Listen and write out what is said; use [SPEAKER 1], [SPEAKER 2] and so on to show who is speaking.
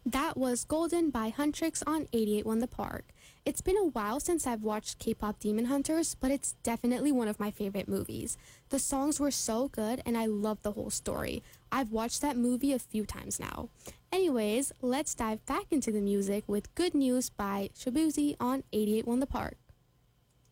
[SPEAKER 1] That was Golden by Huntrix on 88 The Park. It's been a while since I've watched K-pop Demon Hunters, but it's definitely one of my favorite movies. The songs were so good and I love the whole story. I've watched that movie a few times now. Anyways, let's dive back into the music with Good News by Shabuzi on 88 The Park.